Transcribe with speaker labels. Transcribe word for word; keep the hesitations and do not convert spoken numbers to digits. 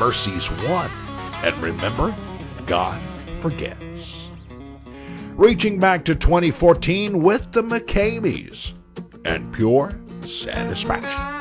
Speaker 1: mercies won. And remember, God forgets. Reaching back to twenty fourteen with the McCabeys and Pure Satisfaction.